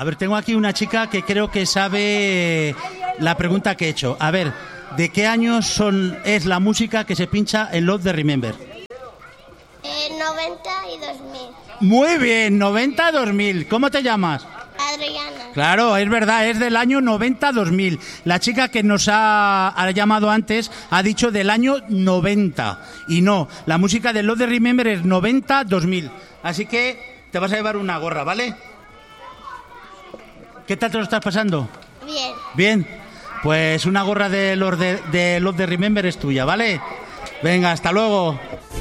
A ver, tengo aquí una chica que creo que sabe la pregunta que he hecho. A ver, ¿de qué años es la música que se pincha en Love the Remember? 90 y 2000. Muy bien, 90-2000. ¿Cómo te llamas? Adriana. Claro, es verdad, es del año 90-2000. La chica que nos ha llamado antes ha dicho del año 90. Y no, la música de Love the Remember es 90-2000. Así que te vas a llevar una gorra, ¿vale? ¿Qué tal te lo estás pasando? Bien. Bien, pues una gorra de Love the Remember es tuya, ¿vale? Venga, hasta luego.